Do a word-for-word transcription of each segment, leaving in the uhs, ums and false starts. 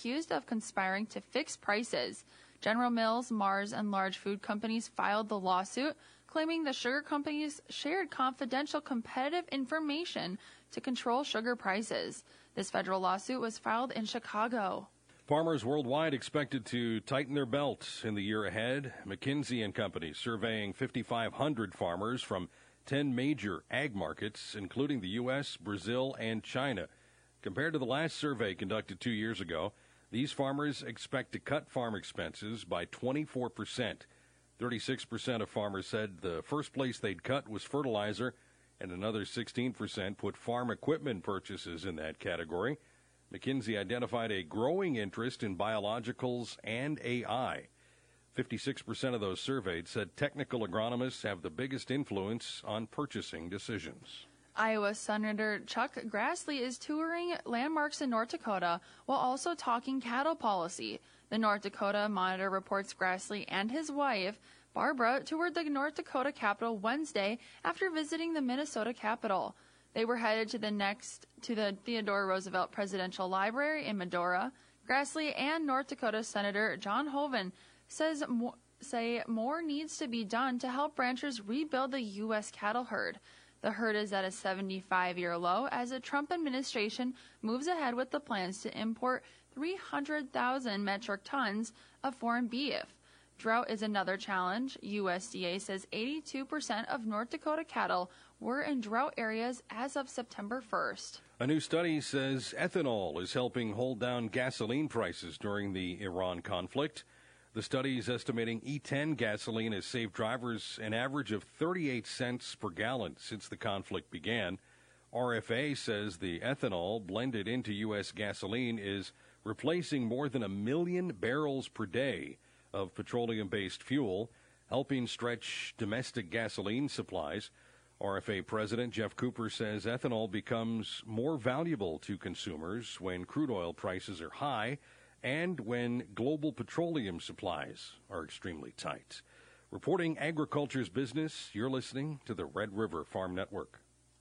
accused of conspiring to fix prices. General Mills, Mars, and large food companies filed the lawsuit, claiming the sugar companies shared confidential competitive information to control sugar prices. This federal lawsuit was filed in Chicago. Farmers worldwide expected to tighten their belts in the year ahead. McKinsey and Company surveying fifty-five hundred farmers from ten major ag markets, including the U S, Brazil, and China. Compared to the last survey conducted two years ago, these farmers expect to cut farm expenses by twenty-four percent. thirty-six percent of farmers said the first place they'd cut was fertilizer, and another sixteen percent put farm equipment purchases in that category. McKinsey identified a growing interest in biologicals and A I. fifty-six percent of those surveyed said technical agronomists have the biggest influence on purchasing decisions. Iowa Senator Chuck Grassley is touring landmarks in North Dakota while also talking cattle policy. The North Dakota Monitor reports Grassley and his wife, Barbara, toured the North Dakota Capitol Wednesday after visiting the Minnesota Capitol. They were headed to the next to the Theodore Roosevelt Presidential Library in Medora. Grassley and North Dakota Senator John Hoeven says mo- say more needs to be done to help ranchers rebuild the U S cattle herd. The herd is at a seventy-five-year low as the Trump administration moves ahead with the plans to import three hundred thousand metric tons of foreign beef. Drought is another challenge. U S D A says eighty-two percent of North Dakota cattle were in drought areas as of September first. A new study says ethanol is helping hold down gasoline prices during the Iran conflict. The study is estimating E ten gasoline has saved drivers an average of thirty-eight cents per gallon since the conflict began. R F A says the ethanol blended into U S gasoline is replacing more than a million barrels per day of petroleum-based fuel, helping stretch domestic gasoline supplies. R F A President Jeff Cooper says ethanol becomes more valuable to consumers when crude oil prices are high and when global petroleum supplies are extremely tight. Reporting agriculture's business, you're listening to the Red River Farm Network.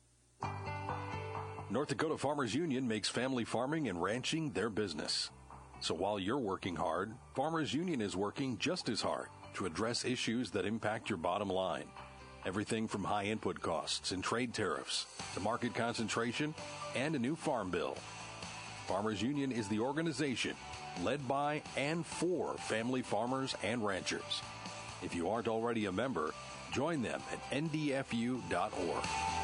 North Dakota Farmers Union makes family farming and ranching their business. So while you're working hard, Farmers Union is working just as hard to address issues that impact your bottom line. Everything from high input costs and trade tariffs to market concentration and a new farm bill. Farmers Union is the organization led by and for family farmers and ranchers. If you aren't already a member, join them at N D F U dot org.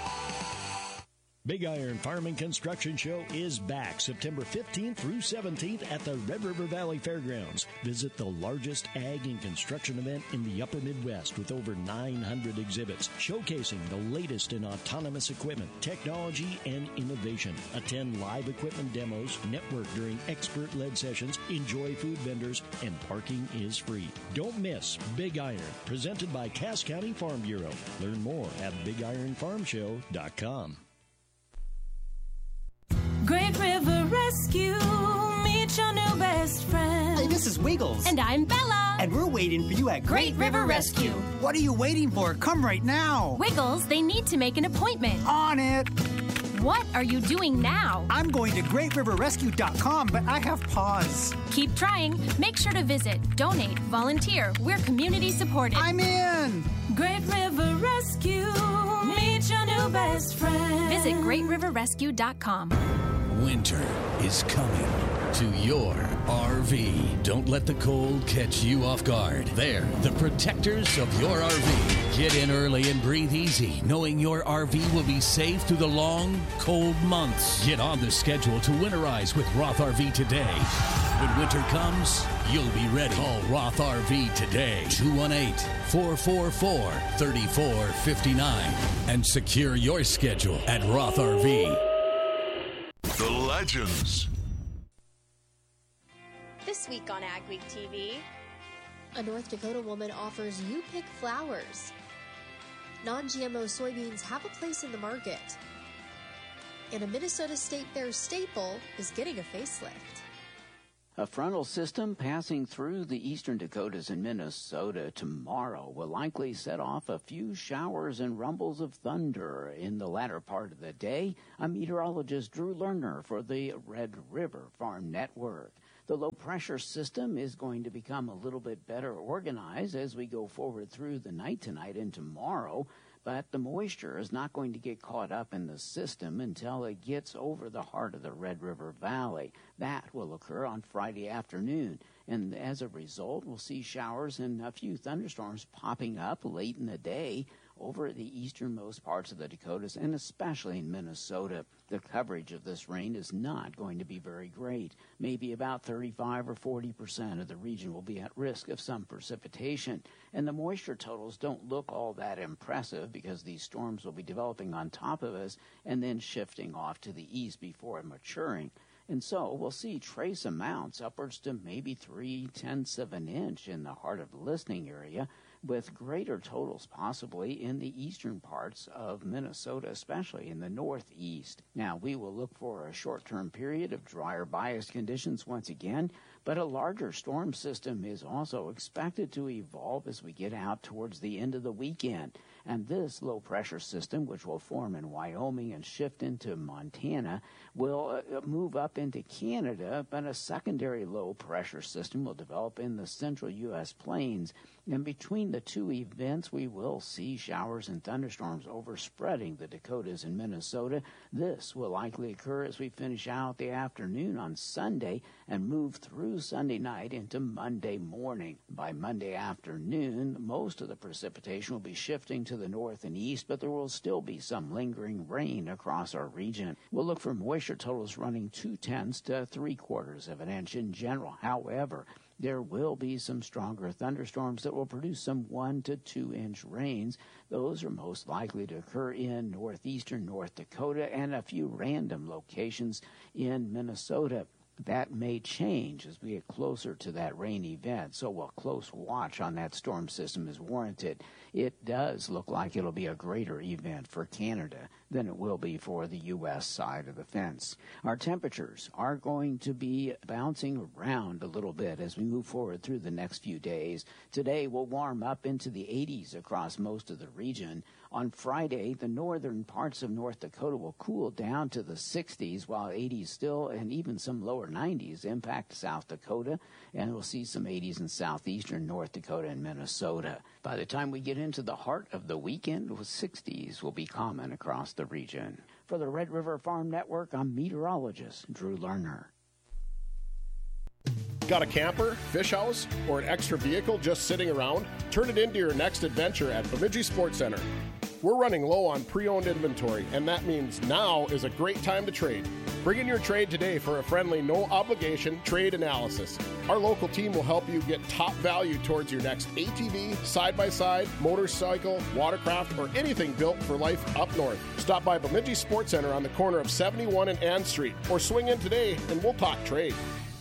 Big Iron Farm and Construction Show is back September fifteenth through seventeenth at the Red River Valley Fairgrounds. Visit the largest ag and construction event in the upper Midwest with over nine hundred exhibits showcasing the latest in autonomous equipment, technology, and innovation. Attend live equipment demos, network during expert-led sessions, enjoy food vendors, and parking is free. Don't miss Big Iron, presented by Cass County Farm Bureau. Learn more at big iron farm show dot com. Great River Rescue, meet your new best friend. Hey, this is Wiggles. And I'm Bella. And we're waiting for you at Great, Great River, River Rescue. Rescue. What are you waiting for? Come right now. Wiggles, they need to make an appointment. On it. What are you doing now? I'm going to great river rescue dot com, but I have pause. Keep trying. Make sure to visit, donate, volunteer. We're community supported. I'm in. Great River Rescue, meet your new best friend. Visit great river rescue dot com. Winter is coming to your R V. Don't let the cold catch you off guard. They're the protectors of your R V. Get in early and breathe easy, knowing your R V will be safe through the long, cold months. Get on the schedule to winterize with Roth R V today. When winter comes, you'll be ready. Call Roth R V today, two one eight, four four four, three four five nine, and secure your schedule at Roth R V. The Legends. This week on Ag Week T V. A North Dakota woman offers you pick flowers. Non-G M O soybeans have a place in the market. And a Minnesota State Fair staple is getting a facelift. A frontal system passing through the eastern Dakotas and Minnesota tomorrow will likely set off a few showers and rumbles of thunder in the latter part of the day. I'm meteorologist Drew Lerner for the Red River Farm Network. The low-pressure system is going to become a little bit better organized as we go forward through the night tonight and tomorrow, but the moisture is not going to get caught up in the system until it gets over the heart of the Red River Valley. That will occur on Friday afternoon, and as a result, we'll see showers and a few thunderstorms popping up late in the day over the easternmost parts of the Dakotas, and especially in Minnesota. The coverage of this rain is not going to be very great. Maybe about thirty-five or forty percent of the region will be at risk of some precipitation. And the moisture totals don't look all that impressive because these storms will be developing on top of us and then shifting off to the east before maturing. And so we'll see trace amounts upwards to maybe three-tenths of an inch in the heart of the listening area, with greater totals possibly in the eastern parts of Minnesota, especially in the northeast. Now, we will look for a short-term period of drier bias conditions once again, but a larger storm system is also expected to evolve as we get out towards the end of the weekend. And this low-pressure system, which will form in Wyoming and shift into Montana, will uh, move up into Canada, but a secondary low-pressure system will develop in the central U S plains. And between the two events, we will see showers and thunderstorms overspreading the Dakotas and Minnesota. This will likely occur as we finish out the afternoon on Sunday and move through Sunday night into Monday morning. By Monday afternoon, most of the precipitation will be shifting to the north and east, but there will still be some lingering rain across our region. We'll look for moisture totals running two-tenths to three-quarters of an inch in general. However, there will be some stronger thunderstorms that will produce some one to two inch rains. Those are most likely to occur in northeastern North Dakota and a few random locations in Minnesota. That may change as we get closer to that rain event, so a close watch on that storm system is warranted. It does look like it'll be a greater event for Canada than it will be for the U S side of the fence. Our temperatures are going to be bouncing around a little bit as we move forward through the next few days. Today will warm up into the eighties across most of the region. On Friday, the northern parts of North Dakota will cool down to the sixties, while eighties still and even some lower nineties impact South Dakota, and we'll see some eighties in southeastern North Dakota and Minnesota. By the time we get into the heart of the weekend, sixties will be common across the region. For the Red River Farm Network, I'm meteorologist Drew Lerner. Got a camper, fish house, or an extra vehicle just sitting around? Turn it into your next adventure at Bemidji Sports Center. We're running low on pre-owned inventory, and that means now is a great time to trade. Bring in your trade today for a friendly, no-obligation trade analysis. Our local team will help you get top value towards your next A T V, side-by-side, motorcycle, watercraft, or anything built for life up north. Stop by Bemidji Sports Center on the corner of seventy-one and Ann Street, or swing in today and we'll talk trade.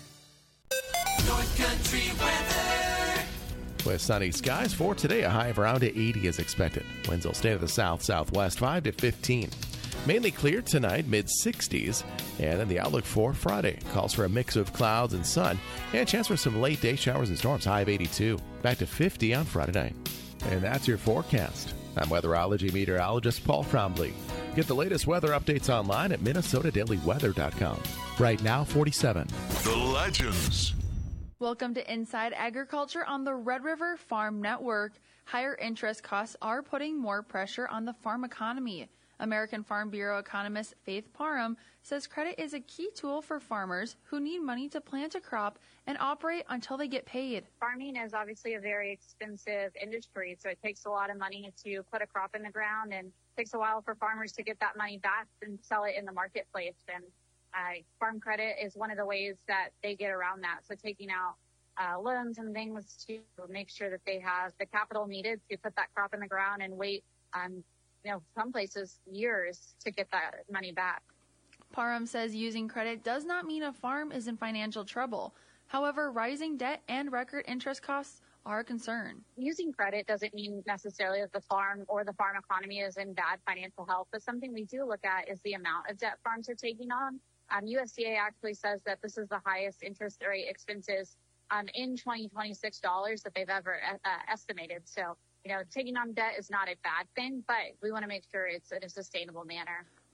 North Country weather. With sunny skies for today, a high of around eighty is expected. Winds will stay to the south-southwest, five to fifteen. Mainly clear tonight, mid-sixties. And then the outlook for Friday calls for a mix of clouds and sun and a chance for some late-day showers and storms, high of eighty-two. Back to fifty on Friday night. And that's your forecast. I'm weatherology meteorologist Paul Trombley. Get the latest weather updates online at minnesota daily weather dot com. Right now, forty-seven. The Legends. Welcome to Inside Agriculture on the Red River Farm Network. Higher interest costs are putting more pressure on the farm economy. American Farm Bureau economist Faith Parham says credit is a key tool for farmers who need money to plant a crop and operate until they get paid. Farming is obviously a very expensive industry, so it takes a lot of money to put a crop in the ground, and it takes a while for farmers to get that money back and sell it in the marketplace. And uh, farm credit is one of the ways that they get around that. So taking out uh, loans and things to make sure that they have the capital needed to put that crop in the ground and wait um, you know, some places years to get that money back. Parham says using credit does not mean a farm is in financial trouble. However, rising debt and record interest costs are a concern. Using credit doesn't mean necessarily that the farm or the farm economy is in bad financial health, but something we do look at is the amount of debt farms are taking on. Um, U S D A actually says that this is the highest interest rate expenses um, in twenty twenty-six dollars that they've ever uh, estimated. So, you know, taking on debt is not a bad thing, but we want to make sure it's in a sustainable manner.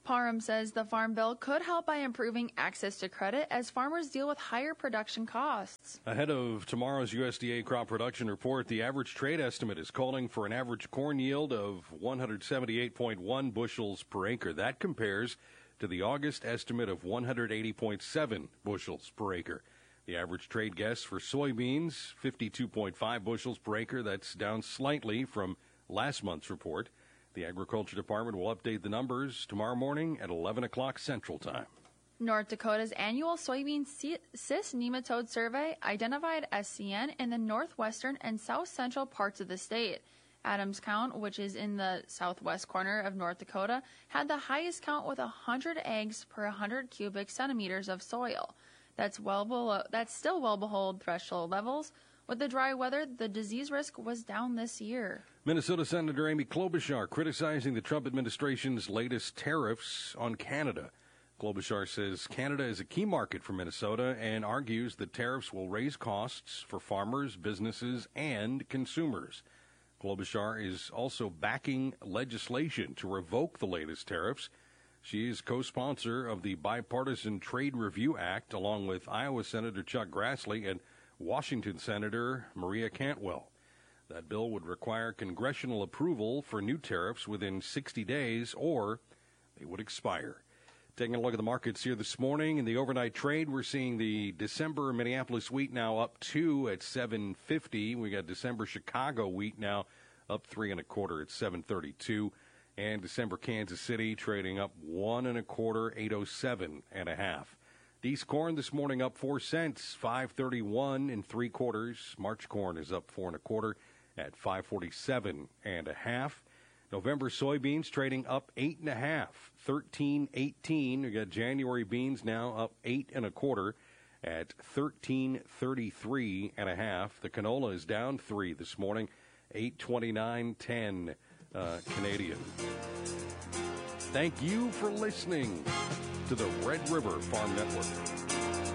Parham says the Farm Bill could help by improving access to credit as farmers deal with higher production costs. Ahead of tomorrow's U S D A crop production report, the average trade estimate is calling for an average corn yield of one hundred seventy-eight point one bushels per acre. That compares to the August estimate of one hundred eighty point seven bushels per acre. The average trade guess for soybeans, fifty-two point five bushels per acre. That's down slightly from last month's report. The Agriculture Department will update the numbers tomorrow morning at eleven o'clock Central Time. North Dakota's annual soybean cyst nematode survey identified S C N in the northwestern and south central parts of the state. Adams Count, which is in the southwest corner of North Dakota, had the highest count with one hundred eggs per one hundred cubic centimeters of soil. That's well below. That's still well below threshold levels. With the dry weather, the disease risk was down this year. Minnesota Senator Amy Klobuchar criticizing the Trump administration's latest tariffs on Canada. Klobuchar says Canada is a key market for Minnesota and argues that tariffs will raise costs for farmers, businesses, and consumers. Klobuchar is also backing legislation to revoke the latest tariffs. She is co-sponsor of the Bipartisan Trade Review Act, along with Iowa Senator Chuck Grassley and Washington Senator Maria Cantwell. That bill would require congressional approval for new tariffs within sixty days, or they would expire. Taking a look at the markets here this morning in the overnight trade, we're seeing the December Minneapolis wheat now up two at seven fifty. We got December Chicago wheat now up three and a quarter at seven thirty-two, and December Kansas City trading up one and a quarter, eight oh seven and a half. East corn this morning up four cents, five thirty-one and three quarters. March corn is up four and a quarter at five forty-seven and a half. November soybeans trading up eight and a half, thirteen eighteen. We got January beans now up eight and a quarter at thirteen thirty-three and a half. The canola is down three this morning, eight twenty-nine ten uh, Canadian. Thank you for listening to the Red River Farm Network.